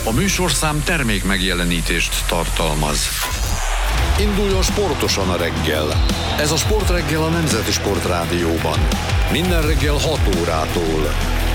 A műsorszám termék megjelenítést tartalmaz. Induljon sportosan a reggel. Ez a Sportreggel a Nemzeti Sportrádióban. Minden reggel 6 órától.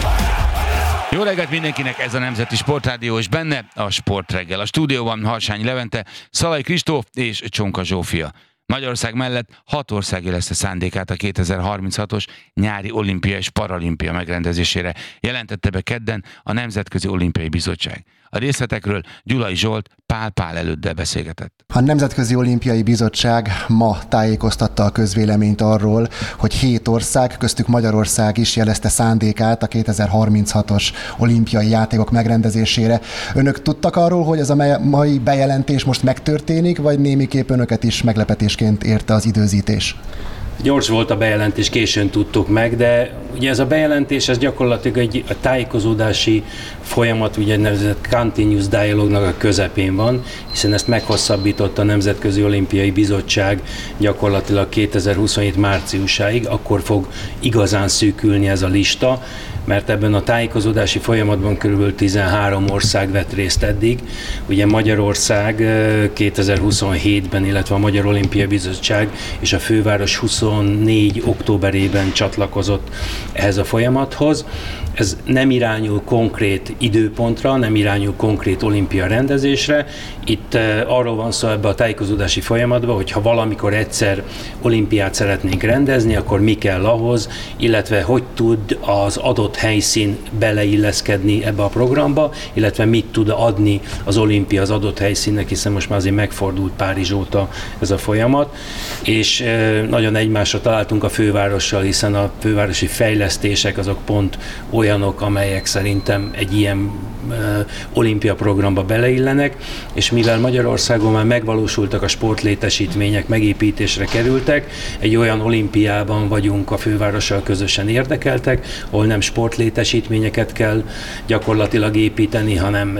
Jó reggelt mindenkinek, ez a Nemzeti Sportrádió, és benne a Sportreggel. A stúdióban Harsányi Levente, Szalai Kristóf és Csonka Zsófia. Magyarország mellett 6 ország jelezte szándékát a 2036-os nyári olimpia és paralimpia megrendezésére, jelentette be kedden a Nemzetközi Olimpiai Bizottság. A részletekről Gyulai Zsolt Pál előddel beszélgetett. A Nemzetközi Olimpiai Bizottság ma tájékoztatta a közvéleményt arról, hogy 7 ország, köztük Magyarország is jelezte szándékát a 2036-os olimpiai játékok megrendezésére. Önök tudtak arról, hogy ez a mai bejelentés most megtörténik, vagy némiképp önöket is meglepetésként érte az időzítés? Gyors volt a bejelentés, későn tudtuk meg, de ugye ez a bejelentés, ez gyakorlatilag egy tájékozódási folyamat, ugye nevezett Continuous Dialogue-nak a közepén van, hiszen ezt meghosszabbította a Nemzetközi Olimpiai Bizottság gyakorlatilag 2027 márciusáig, akkor fog igazán szűkülni ez a lista, mert ebben a tájékozódási folyamatban kb. 13 ország vett részt eddig. Ugye Magyarország 2027-ben, illetve a Magyar Olimpiai Bizottság és a főváros 24 októberében csatlakozott ehhez a folyamathoz. Ez nem irányul konkrét időpontra, nem irányul konkrét olimpia rendezésre. Itt arról van szó ebbe a tájékozódási folyamatban, hogy ha valamikor egyszer olimpiát szeretnénk rendezni, akkor mi kell ahhoz, illetve hogy tud az adott helyszín beleilleszkedni ebbe a programba, illetve mit tud adni az olimpia az adott helyszínnek, hiszen most már azért megfordult Párizs óta ez a folyamat, és nagyon egymásra találtunk a fővárossal, hiszen a fővárosi fejlesztések azok pont olyanok, amelyek szerintem egy ilyen olimpia programba beleillenek, és mivel Magyarországon már megvalósultak a sportlétesítmények, megépítésre kerültek, egy olyan olimpiában vagyunk a fővárossal közösen érdekeltek, ahol nem sportlétesítményeket kell gyakorlatilag építeni, hanem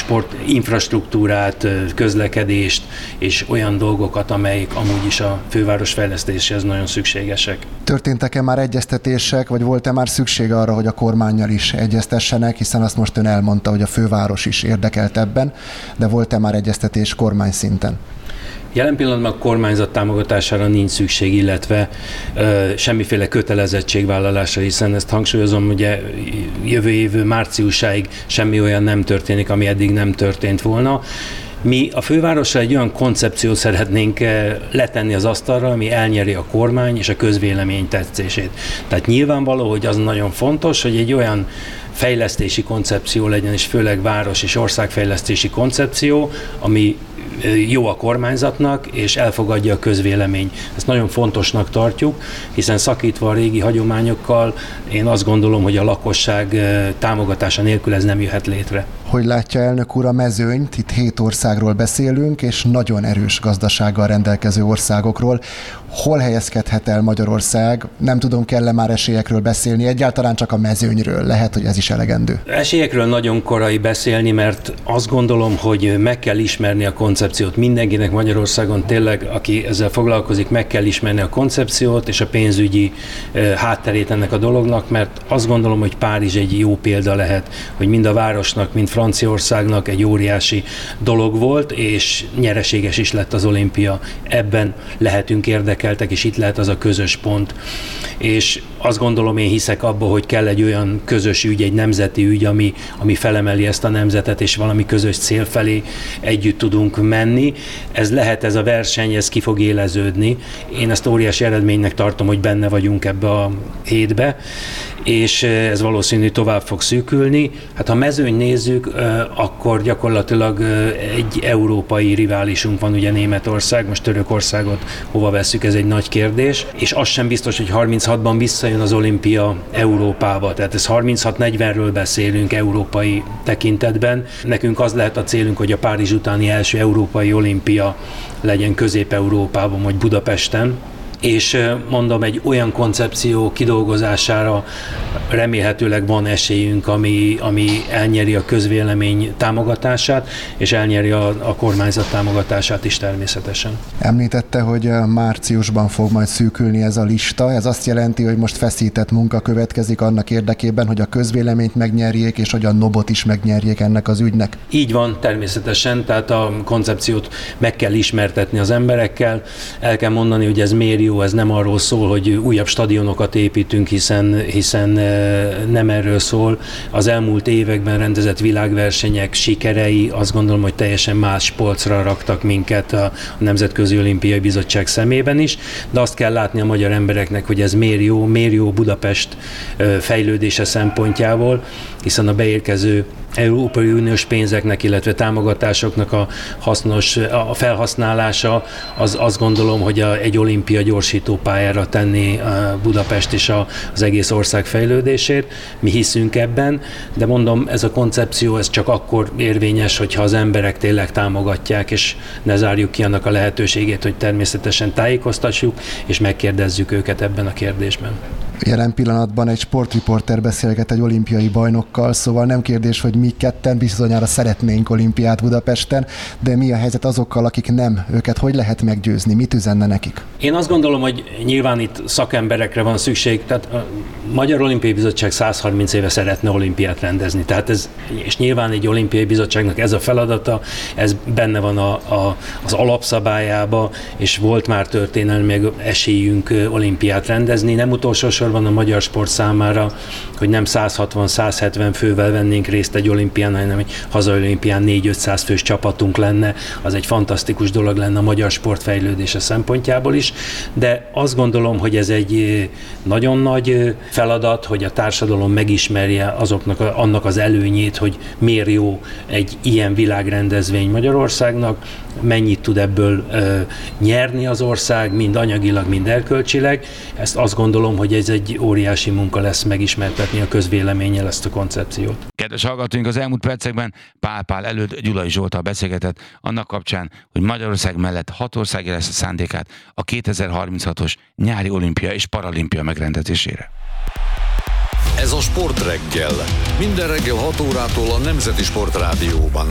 sportinfrastruktúrát, közlekedést és olyan dolgokat, amelyek amúgy is a főváros fejlesztéséhez nagyon szükségesek. Történtek-e már egyeztetések, vagy volt-e már szükség arra, hogy a kormánnyal is egyeztessenek, hiszen azt most ön elmondta, hogy a főváros is érdekelt ebben, de volt-e már egyeztetés kormány szinten? Jelen pillanatban a kormányzat támogatására nincs szükség, illetve semmiféle kötelezettségvállalásra, hiszen ezt hangsúlyozom, ugye jövő év márciusáig semmi olyan nem történik, ami eddig nem történt volna. Mi a fővárossal egy olyan koncepciót szeretnénk letenni az asztalra, ami elnyeri a kormány és a közvélemény tetszését. Tehát nyilvánvaló, hogy az nagyon fontos, hogy egy olyan fejlesztési koncepció legyen, és főleg város- és országfejlesztési koncepció, ami jó a kormányzatnak, és elfogadja a közvélemény. Ezt nagyon fontosnak tartjuk, hiszen szakítva a régi hagyományokkal, én azt gondolom, hogy a lakosság támogatása nélkül ez nem jöhet létre. Hogy látja elnök úr a mezőnyt? Itt 7 országról beszélünk, és nagyon erős gazdasággal rendelkező országokról. Hol helyezkedhet el Magyarország? Nem tudom, kell-e már esélyekről beszélni, egyáltalán csak a mezőnyről. Lehet, hogy ez is elegendő. Esélyekről nagyon korai beszélni, mert azt gondolom, hogy meg kell ismerni a koncepciót. Mindenkinek Magyarországon tényleg, aki ezzel foglalkozik, meg kell ismerni a koncepciót és a pénzügyi hátterét ennek a dolognak, mert azt gondolom, hogy Párizs egy jó példa lehet, hogy mind a városnak, mind Franciaországnak egy óriási dolog volt, és nyereséges is lett az olimpia. Ebben lehetünk érdekeltek, és itt lehet az a közös pont. És azt gondolom, én hiszek abba, hogy kell egy olyan közös ügy, egy nemzeti ügy, ami felemeli ezt a nemzetet, és valami közös cél felé együtt tudunk menni. Ez lehet, ez a verseny, ez ki fog éleződni. Én ezt óriási eredménynek tartom, hogy benne vagyunk ebbe a hétbe, és ez valószínű tovább fog szűkülni. Hát ha mezőny nézzük, akkor gyakorlatilag egy európai riválisunk van, ugye Németország, most Törökországot hova vesszük, ez egy nagy kérdés, és az sem biztos, hogy 36-ban visszajön az olimpia Európába, tehát ez 36-40-ről beszélünk európai tekintetben. Nekünk az lehet a célunk, hogy a Párizs utáni első európai olimpia legyen Közép-Európában, vagy Budapesten, és mondom, egy olyan koncepció kidolgozására remélhetőleg van esélyünk, ami elnyeri a közvélemény támogatását, és elnyeri a kormányzat támogatását is természetesen. Említette, hogy márciusban fog majd szűkülni ez a lista. Ez azt jelenti, hogy most feszített munka következik annak érdekében, hogy a közvéleményt megnyerjék, és hogy a NOB-ot is megnyerjék ennek az ügynek. Így van, természetesen, tehát a koncepciót meg kell ismertetni az emberekkel. El kell mondani, hogy ez miért jó, ez nem arról szól, hogy újabb stadionokat építünk, hiszen nem erről szól. Az elmúlt években rendezett világversenyek sikerei azt gondolom, hogy teljesen más polcra raktak minket a Nemzetközi Olimpiai Bizottság szemében is, de azt kell látni a magyar embereknek, hogy ez miért jó Budapest fejlődése szempontjából, hiszen a beérkező Európai Uniós pénzeknek, illetve támogatásoknak a felhasználása, az azt gondolom, hogy egy olimpia gyorsító pályára tenni Budapest és az egész ország fejlődését. Mi hiszünk ebben, de mondom, ez a koncepció ez csak akkor érvényes, hogyha az emberek tényleg támogatják, és ne zárjuk ki annak a lehetőségét, hogy természetesen tájékoztassuk, és megkérdezzük őket ebben a kérdésben. Jelen pillanatban egy sportriporter beszélget egy olimpiai bajnokkal, szóval nem kérdés, hogy mi ketten bizonyára szeretnénk olimpiát Budapesten, de mi a helyzet azokkal, akik nem? Őket hogy lehet meggyőzni? Mit üzenne nekik? Én azt gondolom, hogy nyilván itt szakemberekre van szükség, tehát a Magyar Olimpiai Bizottság 130 éve szeretne olimpiát rendezni, tehát és nyilván egy olimpiai bizottságnak ez a feladata, ez benne van az alapszabályába, és volt már történelmi esélyünk olimpiát rendezni, nem utolsó sorban a magyar sport számára, hogy nem 160-170 fővel vennénk részt egy olimpián, hanem egy hazai olimpián 400-500 fős csapatunk lenne, az egy fantasztikus dolog lenne a magyar sport fejlődése szempontjából is, de azt gondolom, hogy ez egy nagyon nagy feladat, hogy a társadalom megismerje annak az előnyét, hogy miért jó egy ilyen világrendezvény Magyarországnak, mennyit tud ebből nyerni az ország, mind anyagilag, mind erkölcsileg. Ezt azt gondolom, hogy ez egy óriási munka lesz megismertetni a közvéleménnyel ezt a koncepciót. Kedves hallgatóink, az elmúlt percekben Pál előtt Gyulai Zsolttal beszélgetett annak kapcsán, hogy Magyarország mellett 6 ország jelezte szándékát a 2036-os nyári olimpia és paralimpia megrendezésére. Ez a Sportreggel. Minden reggel 6 órától a Nemzeti Sportrádióban.